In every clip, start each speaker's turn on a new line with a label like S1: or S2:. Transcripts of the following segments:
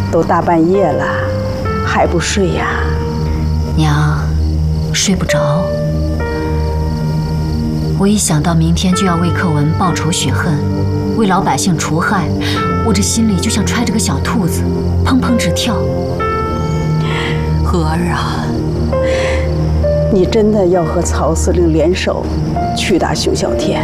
S1: 都大半夜了，还不睡呀？
S2: 娘，睡不着。我一想到明天就要为克文报仇雪恨，为老百姓除害，我这心里就像揣着个小兔子，砰砰直跳。
S3: 荷儿啊，
S1: 你真的要和曹司令联手去打熊小天？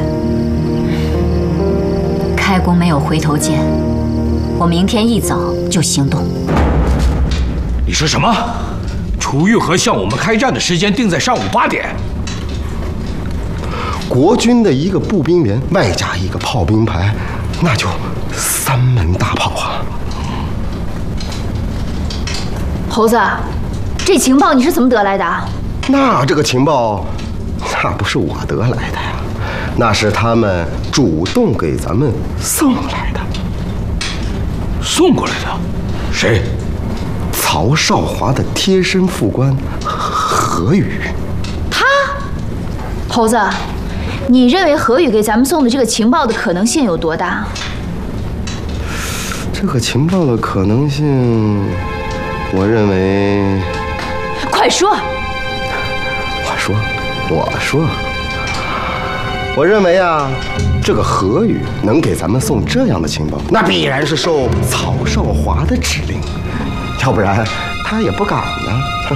S2: 开弓没有回头箭，我明天一早就行动。
S4: 你说什么？楚玉和向我们开战的时间定在上午8点。
S5: 国军的一个步兵连外加一个炮兵排，那就3门大炮啊！
S6: 猴子，这情报你是怎么得来的？
S5: 那这个情报，那不是我得来的呀，那是他们主动给咱们送来的。
S4: 送过来的？谁？
S5: 曹少华的贴身副官何宇。
S6: 他？猴子，你认为何宇给咱们送的这个情报的可能性有多大？
S5: 这个情报的可能性，我认为……
S6: 快说！
S5: 我认为啊，这个何宇能给咱们送这样的情报，那必然是受曹少华的指令，要不然他也不敢呢。